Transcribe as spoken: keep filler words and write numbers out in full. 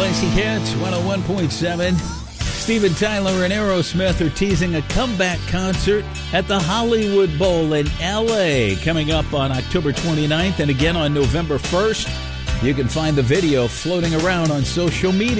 Classic Hits, one oh one point seven. Steven Tyler and Aerosmith are teasing a comeback concert at the Hollywood Bowl in L A coming up on October twenty-ninth and again on November first. You can find the video floating around on social media.